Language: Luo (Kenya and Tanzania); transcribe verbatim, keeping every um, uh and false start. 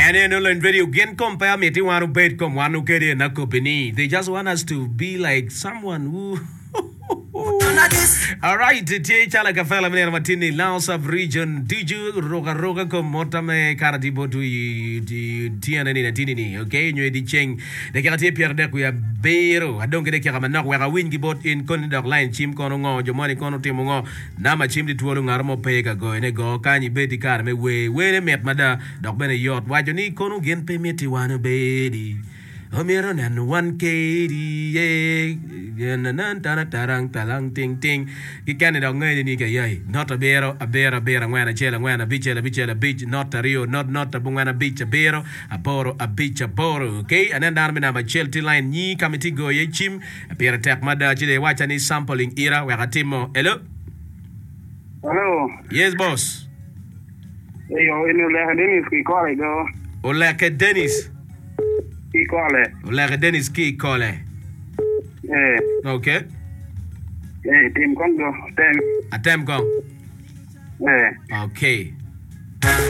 And then learn video again compare me to one who bed come one who get in a company. They just want us to be like someone who all right, T chala kafela mene matini Laos of region diju roga roga ko motame karati botu di tiana ni natini ni okay nywe di cheng de karati pierre de ku ya bero adonge de kama na wa win gi bot in kon dog line chim kono ngo jomani kono timo ngo na ma chim di tuolo ngarmo pega go ne go kanyi beti kar me we we ne met mada dog bene yot wa joni kono gen pe meti wana bedi Omiro nan one K D nan tana tarang talang ting ting Kikani dog ngay ni ka yay Not a bero a bero a bero Ngwana chela ngwana bichela bichela bich Not a rio not not a bungwana bich a bero A boro a bich a boro Okay and then down me na ma chelty line Nyi kamiti go ye chim A pera tek mada chile wacha ni sampling era Waka timo hello Hello Yes boss Hey yo inu leha Dennis ki kore go Oleke Dennis Ki kore Oleke Dennis ki kole Eh Okay Eh tim kong go Tem A tem kong Eh Okay